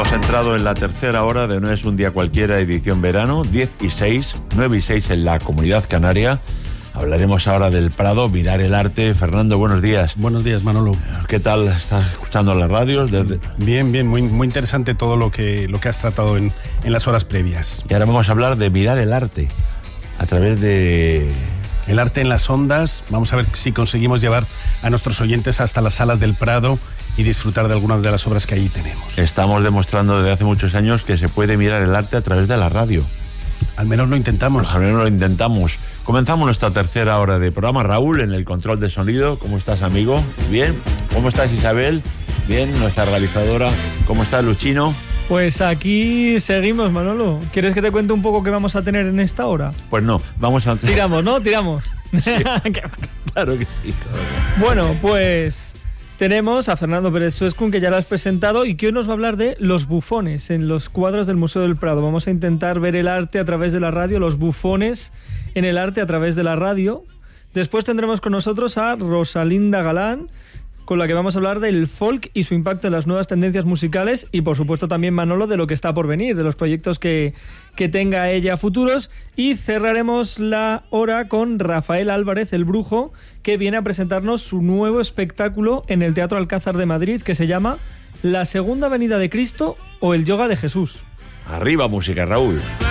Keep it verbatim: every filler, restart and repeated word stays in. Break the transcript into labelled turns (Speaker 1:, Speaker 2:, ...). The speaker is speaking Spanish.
Speaker 1: Hemos entrado en la tercera hora de No es un día cualquiera, edición verano, diez y seis, nueve y seis en la Comunidad Canaria. Hablaremos ahora del Prado, mirar el arte. Fernando, buenos días.
Speaker 2: Buenos días, Manolo.
Speaker 1: ¿Qué tal? ¿Estás escuchando las radios? Desde...
Speaker 2: Bien, bien, muy, muy interesante todo lo que, lo que has tratado en, en las horas previas.
Speaker 1: Y ahora vamos a hablar de mirar el arte a través de...
Speaker 2: El arte en las ondas. Vamos a ver si conseguimos llevar a nuestros oyentes hasta las salas del Prado y disfrutar de algunas de las obras que allí tenemos.
Speaker 1: Estamos demostrando desde hace muchos años que se puede mirar el arte a través de la radio.
Speaker 2: Al menos lo intentamos.
Speaker 1: Al menos lo intentamos. Comenzamos nuestra tercera hora de programa. Raúl, en el control de sonido. ¿Cómo estás, amigo? Bien. ¿Cómo estás, Isabel? Bien. Nuestra realizadora. ¿Cómo estás, Luchino?
Speaker 3: Pues aquí seguimos, Manolo. ¿Quieres que te cuente un poco qué vamos a tener en esta hora?
Speaker 1: Pues no, vamos a...
Speaker 3: Tiramos, ¿no? Tiramos.
Speaker 1: Sí, claro que sí.
Speaker 3: Bueno, pues tenemos a Fernando Pérez Suescun, que ya lo has presentado, y que hoy nos va a hablar de los bufones en los cuadros del Museo del Prado. Vamos a intentar ver el arte a través de la radio, los bufones en el arte a través de la radio. Después tendremos con nosotros a Rosalinda Galán, con la que vamos a hablar del folk y su impacto en las nuevas tendencias musicales, y por supuesto también, Manolo, de lo que está por venir, de los proyectos que, que tenga ella futuros. Y cerraremos la hora con Rafael Álvarez, el Brujo, que viene a presentarnos su nuevo espectáculo en el Teatro Alcázar de Madrid, que se llama La Segunda Venida de Cristo o el Yoga de Jesús.
Speaker 1: Arriba música, Raúl.